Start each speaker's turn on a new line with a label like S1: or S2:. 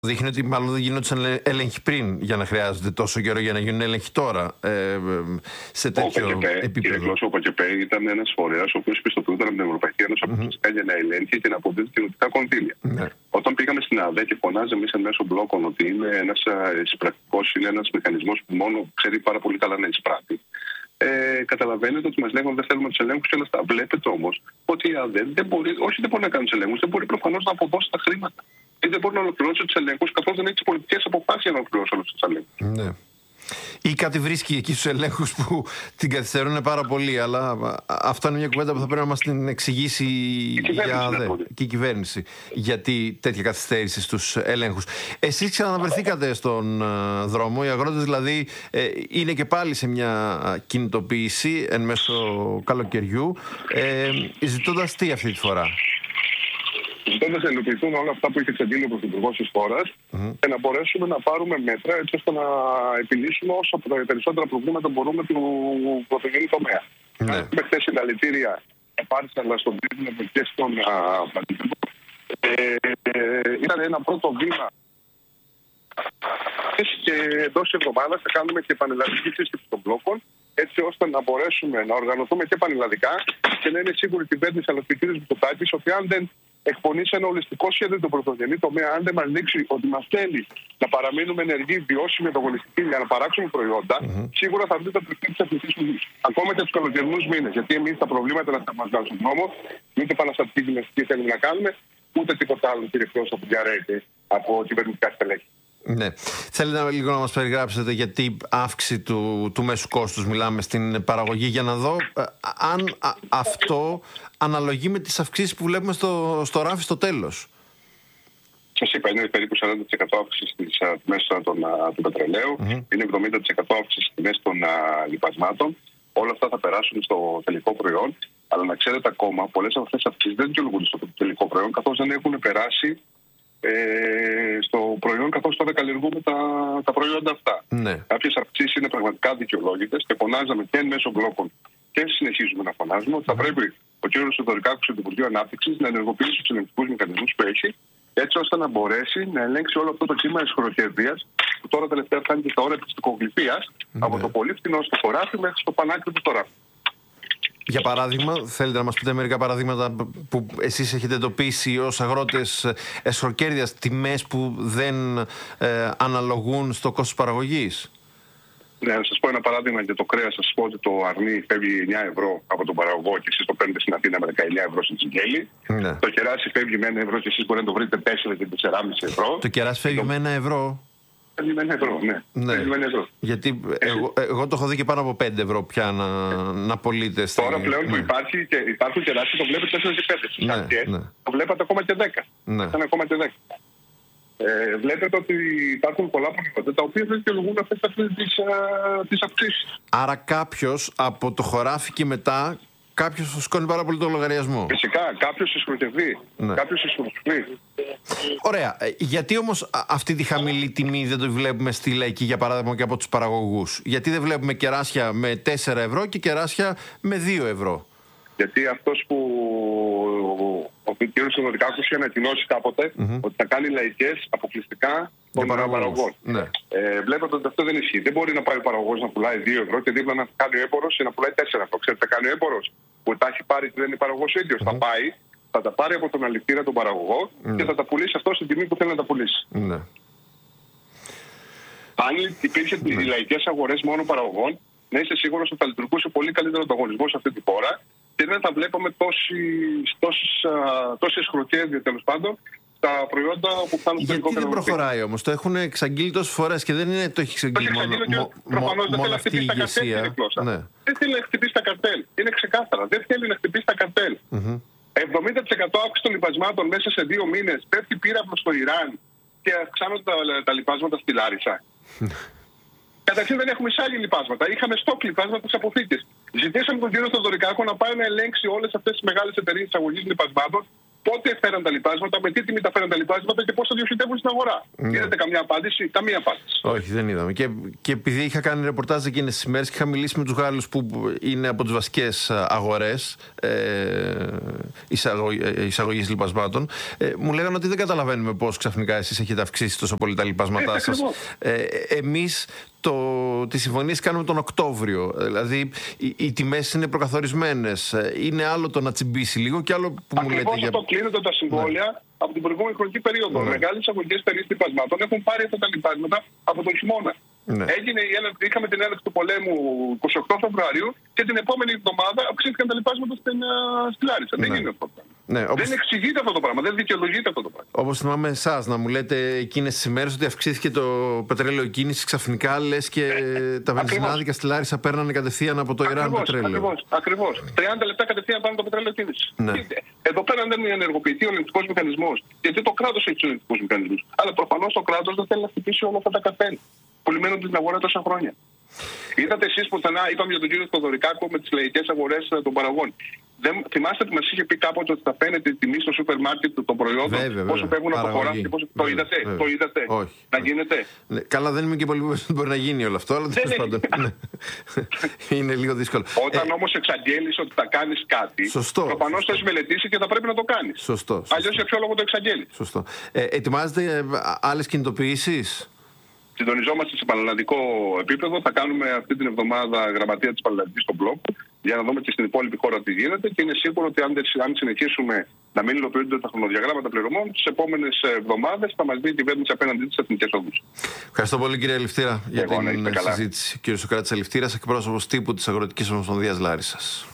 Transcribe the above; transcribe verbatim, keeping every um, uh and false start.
S1: Δείχνει ότι μάλλον δεν γινόντουσαν έλεγχοι πριν για να χρειάζεται τόσο καιρό για να γίνουν έλεγχοι τώρα ε, σε τέτοιο
S2: ο
S1: επίπεδο.
S2: Κύριε Κλώσο, ο ΠΑΚΕΠΕ ήταν ένας φορέας ο οποίος πιστοποιούταν από την Ευρωπαϊκή Ένωση mm-hmm. για να ελέγχει και να αποδίδει κοινωτικά κονδύλια. Mm-hmm. Όταν πήγαμε στην ΑΔΕ και φωνάζαμε εμείς εν μέσω μπλόκων ότι είναι ένας εισπρακτικός, είναι ένας μηχανισμός που μόνο ξέρει πάρα πολύ καλά να εισπράττει. Ε, καταλαβαίνετε ότι μας λέγανε δεν θέλουμε τους ελέγχους και όλα αυτά. Βλέπετε όμως ότι η ΑΔΕ δεν μπορεί, όχι δεν μπορεί να κάνει τους ελέγχους, δεν μπορεί προφανώς να αποδώσει τα χρήματα. Ή δεν μπορεί να ολοκληρώσει τους ελέγχους καθώς δεν έχει τις πολιτικές αποφάσεις για να ολοκληρώσει όλους τους ελέγχους.
S1: Ναι. Ή κάτι βρίσκει εκεί στους ελέγχους που την καθυστερούν πάρα πολύ. Αλλά αυτό είναι μια κουβέντα που θα πρέπει να μας την εξηγήσει η ΑΔΕ και η κυβέρνηση. Γιατί τέτοια καθυστέρηση στους ελέγχους. Εσείς ξαναναβρεθήκατε στον δρόμο. Οι αγρότες δηλαδή είναι και πάλι σε μια κινητοποίηση εν μέσω καλοκαιριού. Ε, ζητώντας τι αυτή τη φορά?
S2: Ζητώντας να υλοποιηθούν όλα αυτά που είχε εξαγγείλει ο Πρωθυπουργός της χώρας mm-hmm. και να μπορέσουμε να πάρουμε μέτρα έτσι ώστε να επιλύσουμε όσο περισσότερα προβλήματα μπορούμε του πρωτογενή τομέα. Ναι. Με χθες συνταλητήρια επάρτησαν στον τίτλο και στον Πανεπιστήμιο. Ε, ε, ήταν ένα πρώτο βήμα και εντός της εβδομάδας θα κάνουμε και πανελλαδική σύσκεψη των μπλόκων έτσι ώστε να μπορέσουμε να οργανωθούμε και πανελλαδικά και να είναι σίγουρη η κυβέρνηση αλλά και ο κ. Μητσοτάκης ότι αν δεν εκπονήσει ένα ολιστικό σχέδιο του πρωτογενή τομέα, αν δεν μας δείξει ότι μας θέλει να παραμείνουμε ενεργοί, βιώσιμοι, ανταγωνιστικοί για να παράξουμε προϊόντα, mm-hmm. σίγουρα θα βρείτε το πληθύνει τη αθλητική ακόμα και του καλοκαιρινούς μήνες. Γιατί εμείς τα προβλήματα να μας βγάλουν στον δρόμο, ούτε επαναστατική γυμναστική θέλουμε να κάνουμε, ούτε τίποτα άλλο, κύριε Κλώσο, που διαρρέεται από κυβερνητικά στελέχη.
S1: Ναι. Θέλετε να, λίγο να μας περιγράψετε γιατί αύξηση του, του μέσου κόστους μιλάμε στην παραγωγή, για να δω ε, αν α, αυτό αναλογεί με τις αυξήσεις που βλέπουμε στο, στο ράφι στο τέλος.
S2: Σας είπα, είναι περίπου σαράντα τοις εκατό αύξηση στις τιμές του πετρελαίου, mm-hmm. είναι εβδομήντα τοις εκατό αύξηση στις τιμές των λιπασμάτων. Όλα αυτά θα περάσουν στο τελικό προϊόν. Αλλά να ξέρετε ακόμα, πολλές από αυτές τις αυξήσεις δεν δικαιολογούνται στο τελικό προϊόν, καθώς δεν έχουν περάσει Ε, στο προϊόν, καθώς τώρα καλλιεργούμε τα, τα προϊόντα αυτά. Ναι. Κάποιες αυξήσεις είναι πραγματικά δικαιολόγητες και φωνάζαμε και εν μέσω μπλόκων και συνεχίζουμε να φωνάζουμε ότι θα πρέπει ο κ. Θεοδωρικάκος του Υπουργείου Ανάπτυξης να ενεργοποιήσει τους ελεγκτικούς μηχανισμούς που έχει, έτσι ώστε να μπορέσει να ελέγξει όλο αυτό το κύμα της χωροκερδίας που τώρα τελευταία φτάνει και στα όρια της τικογλυφίας, ναι. από το πολύ φθηνό στο χωράφι μέχρι στο πανάκριβο του χωράφι.
S1: Για παράδειγμα, θέλετε να μας πείτε μερικά παραδείγματα που εσείς έχετε εντοπίσει ως αγρότες εσχροκέρδειας, τιμές που δεν ε, αναλογούν στο κόστος παραγωγής?
S2: Ναι, να σας πω ένα παράδειγμα για το κρέας. Σας πω ότι το αρνί φεύγει εννιά ευρώ από τον παραγωγό και εσείς το παίρνετε στην Αθήνα με δεκαεννιά ευρώ στην Τσιγκέλη. Ναι. Το κεράσι φεύγει με ένα ευρώ και εσείς μπορείτε να το βρείτε τέσσερα και τέσσερα κόμμα πέντε ευρώ.
S1: Το κεράσι φεύγει το... με ένα ευρώ.
S2: Με ένα ευρώ, ναι.
S1: ναι. Με ευρώ. Γιατί εγώ, εγώ το έχω δει και πάνω από πέντε ευρώ πια να, να πωλείται. Στη...
S2: Τώρα πλέον ναι. που υπάρχει και υπάρχουν κεράσια το βλέπετε τέσσερα και πέντε. Στις ναι, αρχές ναι. το βλέπατε ακόμα και δέκα. Ναι. Ήταν ακόμα και δέκα. Ε, βλέπετε ότι υπάρχουν πολλά προϊόντα τα οποία δεν δικαιολογούν αυτές τις αυξήσεις.
S1: Άρα κάποιος από το χωράφι και μετά, κάποιος φουσκώνει πάρα πολύ το λογαριασμό.
S2: Φυσικά, κάποιος συσχολητεύει. Ναι. Κάποιος συσχολητεύει.
S1: Ωραία. Γιατί όμως αυτή τη χαμηλή τιμή δεν το βλέπουμε στη λαϊκή, για παράδειγμα, και από τους παραγωγούς? Γιατί δεν βλέπουμε κεράσια με τέσσερα ευρώ και κεράσια με δύο ευρώ?
S2: Γιατί αυτός που ο κ. Θεοδωρικάκος είχε ανακοινώσει κάποτε mm-hmm. ότι θα κάνει λαϊκές αποκλειστικά των παραγωγών. Ναι. Ε, βλέπετε ότι αυτό δεν ισχύει. Δεν μπορεί να πάει ο παραγωγός να πουλάει δύο ευρώ και δίπλα να κάνει ο έμπορος και να πουλάει τέσσερα ευρώ. Ξέρετε, θα κάνει ο έμπορος που τα έχει πάρει και δεν είναι παραγωγός ίδιος. Mm-hmm. Θα πάει, θα τα πάρει από τον αληφτήρα τον παραγωγό mm-hmm. και θα τα πουλήσει αυτό στην τιμή που θέλει να τα πουλήσει. Mm-hmm. Αν υπήρχε mm-hmm. οι λαϊκές αγορές μόνο παραγωγών, να είστε σίγουρος ότι θα λειτουργούσε πολύ καλύτερο ανταγωνισμό σε αυτή τη χώρα και δεν θα βλέπαμε τόση εσχροκέρδεια τέλος πάντων τα προϊόντα που φτάνουν στο τελικό
S1: καταναλωτή. Γιατί δεν προχωράει όμως? Το έχουν εξαγγείλει τόσες φορές και δεν είναι το έχει εξαγγείλει μόνο, μο, μο, μόνο αυτή η ηγεσία. Ναι.
S2: Δεν θέλει να χτυπήσει τα καρτέλ. Είναι ξεκάθαρα. Δεν θέλει να χτυπήσει τα καρτέλ. Mm-hmm. εβδομήντα τοις εκατό αύξηση των λιπασμάτων μέσα σε δύο μήνες. Πέφτει πύραυλο στο Ιράν και αυξάνονται τα, τα λιπάσματα στη Λάρισα. Καταρχήν δεν έχουμε εισάγει λιπάσματα. Είχαμε στόκ λιπάσματα στις αποθήκες. Ζητήσαμε τον κύριο Θεοδωρικάκο να πάει να ελέγξει όλες αυτές τις μεγάλες εταιρείες εισαγωγής λιπασμάτων πότε φέραν τα λιπάσματα, με τι τιμή τα φέραν τα λιπάσματα και πώς θα διοχετεύουν στην αγορά. Ναι. Είδατε καμιά απάντηση? Καμία απάντηση.
S1: Όχι, δεν είδαμε. Και, και επειδή είχα κάνει ρεπορτάζ εκείνες τις ημέρες και είχα μιλήσει με τους Γάλλους που είναι από τις βασικές αγορές ε, εισαγωγής λιπασμάτων, ε, μου λέγανε ότι δεν καταλαβαίνουμε πώς ξαφνικά εσείς έχετε αυξήσει τόσο πολύ τα λιπάσματά σας. Ε, εμείς το, τις συμφωνίες κάνουμε τον Οκτώβριο. Δηλαδή οι, οι τιμές είναι προκαθορισμένες. Είναι άλλο το να τσιμπήσει λίγο και άλλο που
S2: ακριβώς
S1: μου λέτε.
S2: Ακριβώς αυτό για... κλείνονται τα συμβόλαια, ναι, από την προηγούμενη χρονική περίοδο. Ναι. Μεγάλες εισαγωγές εταιρείες λιπασμάτων έχουν πάρει αυτά τα λιπάσματα από τον χειμώνα. Ναι. Έγινε, είχαμε την έναρξη του πολέμου εικοστή ογδόη Φεβρουαρίου και την επόμενη εβδομάδα αυξήθηκαν τα λιπάσματα στην, στη Λάρισα. Ναι. Δεν γίνεται αυτό.
S1: Ναι, όπως...
S2: Δεν εξηγείται αυτό το πράγμα, δεν δικαιολογείται αυτό το πράγμα.
S1: Όπως θυμάμαι εσάς να μου λέτε εκείνες τις ημέρες ότι αυξήθηκε το πετρέλαιο κίνηση ξαφνικά, λες και ε, τα βενζινάδικα στη Λάρισα παίρνανε κατευθείαν από το Ιράν πετρέλαιο.
S2: Ακριβώς, ακριβώς. τριάντα λεπτά κατευθείαν πάνω το πετρέλαιο κίνηση. Ναι. Εδώ πέρα δεν ενεργοποιηθεί ο ελεγκτικός μηχανισμός, γιατί το κράτος έχει τους ελεγκτικούς μηχανισμούς. Αλλά προφανώς το κράτος δεν θέλει να χτυπήσει όλα αυτά τα καρτέλ που λιμένονται στην αγορά τόσα χρόνια. Είδατε εσείς πουθενά, είπαμε για τον κύριο Θοδωρικάκο με τις λαϊκές αγορές των παραγών. Δεν, θυμάστε που μας είχε πει κάποτε ότι θα φαίνεται η τιμή στο σούπερ μάρκετ των προϊόντων, πόσο φεύγουν από χώρα και πόσο. Το είδατε, βέβαια. το είδατε.
S1: Όχι.
S2: Να γίνεται.
S1: Ναι, καλά, δεν είμαι και πολύ βέβαιος ότι μπορεί να γίνει όλο αυτό, αλλά τέλος πάντων. Είναι λίγο δύσκολο.
S2: Όταν ε, όμως εξαγγέλεις ότι θα κάνεις κάτι, προφανώς το έχεις μελετήσει και θα πρέπει να το κάνεις.
S1: Σωστό.
S2: Αλλιώς για ποιο λόγο το εξαγγέλεις.
S1: Σωστό. Ε, ετοιμάζετε άλλες κινητοποιήσεις?
S2: Συντονιζόμαστε σε πανελλαδικό επίπεδο. Θα κάνουμε αυτή την εβδομάδα γραμματεία της Πανελλαδικής στο μπλοκ για να δούμε και στην υπόλοιπη χώρα τι γίνεται. Και είναι σίγουρο ότι αν, αν συνεχίσουμε να μην υλοποιούνται τα χρονοδιαγράμματα πληρωμών, τις επόμενες εβδομάδες θα μας δει η κυβέρνηση απέναντι της εθνικές οδούς.
S1: Ευχαριστώ πολύ, κύριε Αληφτήρα, για
S2: Εγώ,
S1: την
S2: ναι,
S1: συζήτηση. Κύριε Σωκράτης Αληφτήρας, εκπρόσωπος τύπου της Αγροτικής Ομοσπονδίας Λάρισσας.